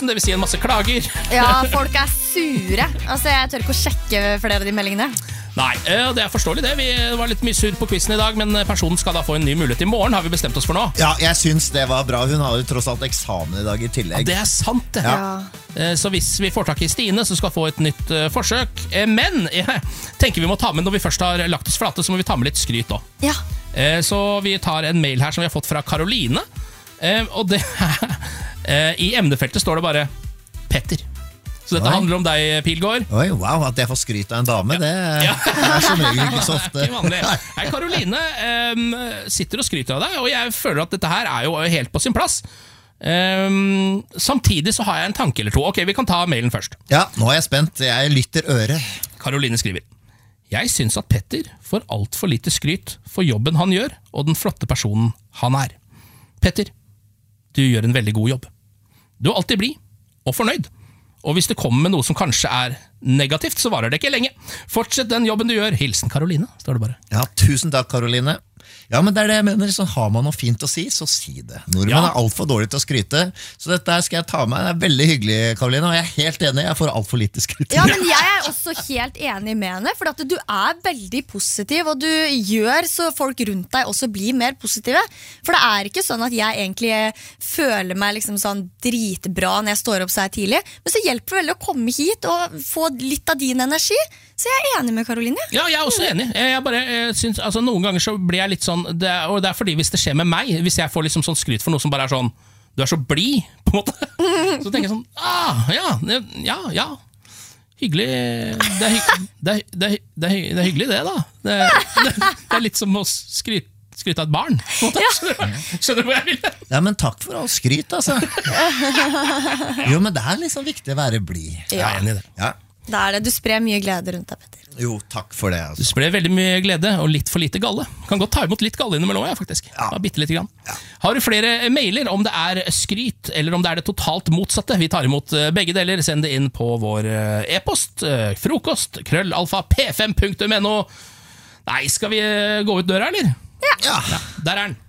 e-posten, det vil si en masse klager. Ja, folk sure. Altså, jeg tør ikke å sjekke flere av de meldingene. Nei, det forståelig det. Vi var litt mye sur på quizen i dag, men personen skal da få en ny mulighet i morgen, har vi bestemt oss for nå. Ja, jeg synes det var bra. Hun har jo tross alt eksamen i dag i tillegg. Ja, det sant det. Ja. Så hvis vi får tak i Stine, så skal få et nytt forsøk. Men jeg tenker vi må ta med, når vi først har lagt oss flate, så må vi ta med litt skryt også. Ja. Så vi tar en mail her som vi har fått fra Karoline. Og det i emnefeltet står det bare Petter. Så dette handler om deg, Pilgaard. Oi, wow, at jeg får skryt av en dame, det er som regel ikke så ofte. Ikke vanlig. Nei, Karoline sitter og skryter av deg, og jeg føler at dette her er jo helt på sin plass. Samtidig så har jeg en tanke eller to. Ok, vi kan ta mailen først. Ja, nå er jeg spent. Jeg lytter øret. Karoline skriver: Jeg synes at Petter får alt for lite skryt for jobben han gjør, og den flotte personen han er. Petter, du gjør en veldig god jobb. Du er alltid blid og fornøyd. Og hvis det kommer med noe som kanskje er negativt, så varer det ikke lenge. Fortsett den jobben du gjør. Hilsen Karoline, står det bare. Ja, tusen takk, Karoline. Ja, men det er det jeg mener. Så har man noe fint å si, så si det. Nordmenn er alt for dårlig til å skryte, så dette skal jeg ta med. Det er veldig hyggelig, Karoline, og jeg er helt enig. Jeg får alt for lite skryt. Ja, men jeg er også helt enig med henne, for at du er veldig positiv, og du gjør så folk rundt deg også blir mer positive. For det er ikke sånn at jeg egentlig føler meg liksom sånn dritbra når jeg står opp så her tidlig, men så hjelper det veldig å komme hit og få litt av din energi. Så jeg er enig med Karoline. Ja, jeg er også enig. Jeg synes, altså, noen ganger så blir jeg litt sånn, og det er fordi hvis det skjer med meg, hvis jeg får liksom sånn skryt for noe som bare er sånn, du er så blid, på en måte, så tenker jeg sånn, ja, hyggelig, det er hyggelig det da. Det er litt som å skryte av et barn, på en måte. Skjønner du hva jeg vil? Ja, men takk for all skryt, altså. Jo, men det er liksom viktig å være blid. Jeg er enig i det. Ja. Det er det. Du sprer mye glede rundt deg, Petter. Jo, takk for det. Du Altså. sprer veldig mye glede og litt for lite galle. Kan godt ta imot litt galle innimellom, faktisk. Ja. Bitte litt grann. Ja. Har du flere mailer om det er skryt, eller om det er det totalt motsatte? Vi tar imot begge deler. Send det inn på vår e-post, frokost@p5.no. Nei, skal vi gå ut døra, eller? Ja. Der er den.